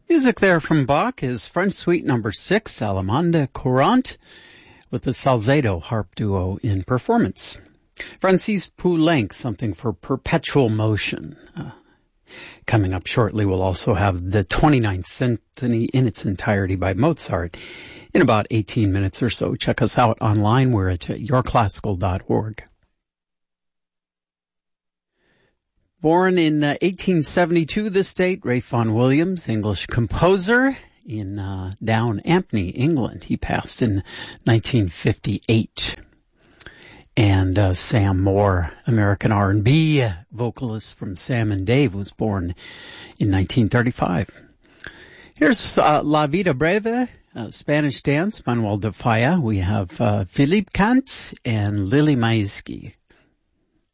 Music there from Bach is French Suite number 6, Allemande Courante, with the Salzedo harp duo in performance. Francis Poulenc, something for perpetual motion. Coming up shortly, we'll also have the 29th Symphony in its entirety by Mozart in about 18 minutes or so. Check us out online. We're at yourclassical.org. Born in 1872, this date, Ralph Vaughan Williams, English composer in Down Ampney, England. He passed in 1958. And Sam Moore, American R&B vocalist from Sam and Dave, was born in 1935. Here's La Vida Breve, Spanish dance, Manuel de Falla. We have Philippe Cant and Lily Maisky.